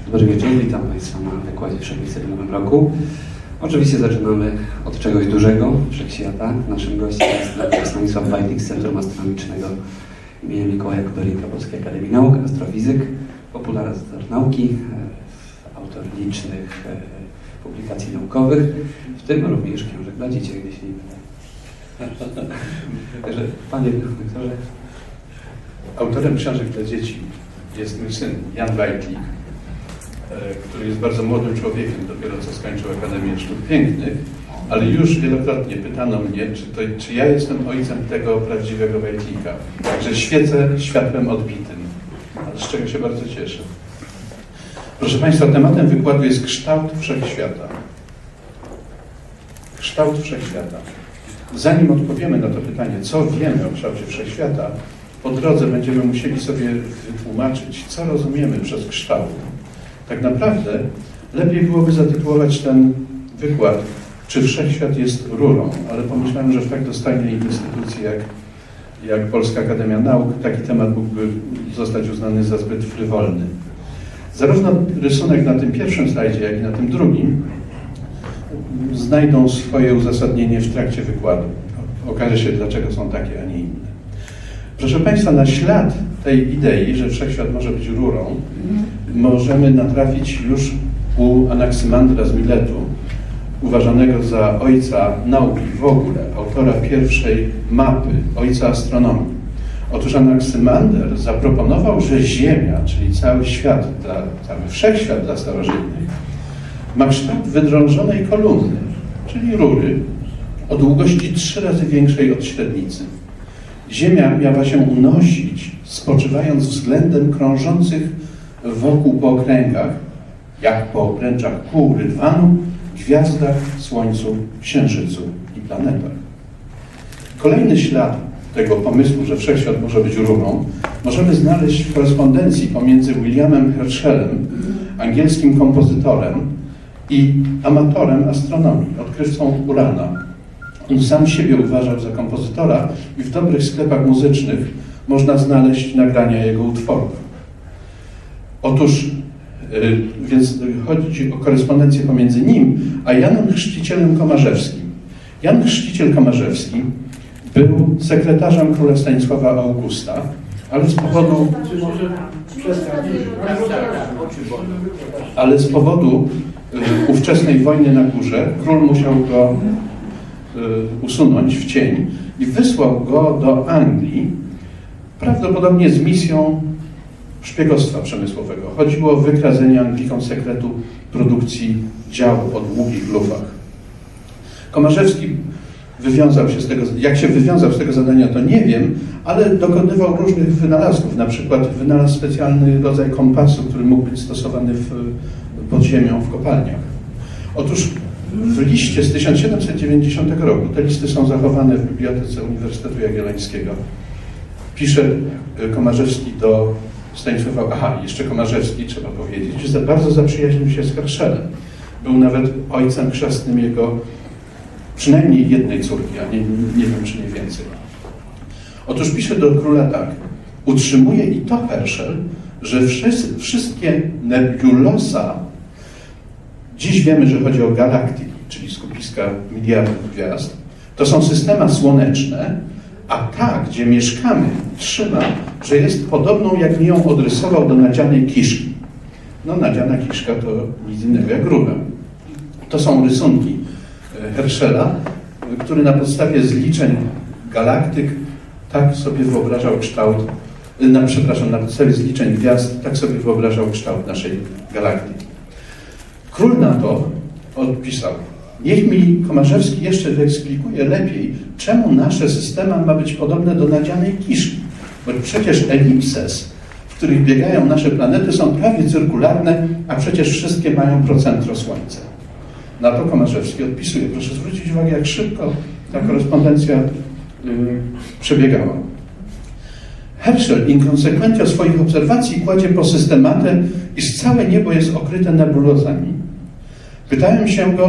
Dobry wieczór, witam Państwa na wykładzie Wszechświat w nowym roku. Oczywiście zaczynamy od czegoś dużego, Wszechświata. Naszym gościem jest dr Stanisław Wajtlik z Centrum Astronomicznego im. Mikołaja Kopernika Polskiej Akademii Nauk, astrofizyk, popularyzator nauki, autor licznych publikacji naukowych, w tym również książek dla dzieci, jeśli nie mylę. Także, panie doktorze. Autorem książek dla dzieci jest mój syn Jan Wajtlik, który jest bardzo młodym człowiekiem, dopiero co skończył Akademię Sztuk Pięknych, ale już wielokrotnie pytano mnie, czy ja jestem ojcem tego prawdziwego Wajtlika. Także świecę światłem odbitym, z czego się bardzo cieszę. Proszę Państwa, tematem wykładu jest kształt Wszechświata. Kształt Wszechświata. Zanim odpowiemy na to pytanie, co wiemy o kształcie Wszechświata, po drodze będziemy musieli sobie wytłumaczyć, co rozumiemy przez kształt. Tak naprawdę lepiej byłoby zatytułować ten wykład, czy Wszechświat jest rurą, ale pomyślałem, że w tak dostojnej instytucji jak Polska Akademia Nauk taki temat mógłby zostać uznany za zbyt frywolny. Zarówno rysunek na tym pierwszym slajdzie, jak i na tym drugim znajdą swoje uzasadnienie w trakcie wykładu. Okaże się, dlaczego są takie, a nie inne. Proszę Państwa, na ślad tej idei, że Wszechświat może być rurą, możemy natrafić już u Anaksymandra z Miletu, uważanego za ojca nauki w ogóle, autora pierwszej mapy, ojca astronomii. Otóż Anaksymander zaproponował, że Ziemia, czyli cały świat, cały Wszechświat dla starożytnych, ma kształt wydrążonej kolumny, czyli rury, o długości 3 razy większej od średnicy. Ziemia miała się unosić, spoczywając względem krążących wokół po okręgach, jak po obręczach kół rydwanu, gwiazdach, Słońcu, Księżycu i planetach. Kolejny ślad tego pomysłu, że Wszechświat może być rurą, możemy znaleźć w korespondencji pomiędzy Williamem Herschelem, angielskim kompozytorem, i amatorem astronomii, odkrywcą Urana. On sam siebie uważał za kompozytora i w dobrych sklepach muzycznych można znaleźć nagrania jego utworów. Otóż, więc chodzi o korespondencję pomiędzy nim a Janem Chrzcicielem Komarzewskim. Jan Chrzciciel Komarzewski był sekretarzem króla Stanisława Augusta, ale z powodu ówczesnej wojny na górze król musiał go usunąć w cień i wysłał go do Anglii, prawdopodobnie z misją szpiegostwa przemysłowego. Chodziło o wykradzenie Anglikom sekretu produkcji działu o długich lufach. Komarzewski wywiązał się z tego, jak się wywiązał z tego zadania, to nie wiem, ale dokonywał różnych wynalazków. Na przykład wynalazł specjalny rodzaj kompasu, który mógł być stosowany pod ziemią w kopalniach. Otóż w liście z 1790 roku, te listy są zachowane w Bibliotece Uniwersytetu Jagiellońskiego, pisze Komarzewski do Stanisława, jeszcze Komarzewski, trzeba powiedzieć, że bardzo zaprzyjaźnił się z Herschelem. Był nawet ojcem chrzestnym jego przynajmniej jednej córki, a nie wiem, czy nie więcej. Otóż pisze do króla tak: utrzymuje i to Herschel, że wszystkie nebulosa, dziś wiemy, że chodzi o galaktyki, czyli skupiska miliardów gwiazd, to są systemy słoneczne, a ta, gdzie mieszkamy, trzyma, że jest podobną, jak mi ją odrysował, do nadzianej kiszki. No, nadziana kiszka to nic innego jak rura. To są rysunki Herschela, który na podstawie zliczeń galaktyk tak sobie wyobrażał kształt, na podstawie zliczeń gwiazd tak sobie wyobrażał kształt naszej galaktyki. Król na to odpisał: niech mi Komarzewski jeszcze wyeksplikuje lepiej, czemu nasze systema ma być podobne do nadzianej kiszki. Bo przecież elipses, w których biegają nasze planety, są prawie cyrkularne, a przecież wszystkie mają procentro Słońca. Na to Komarzewski odpisuje. Proszę zwrócić uwagę, jak szybko ta korespondencja przebiegała. Herschel inkonsekwentnie swoich obserwacji kładzie po systematę, iż całe niebo jest okryte nebulozami. Pytałem się go,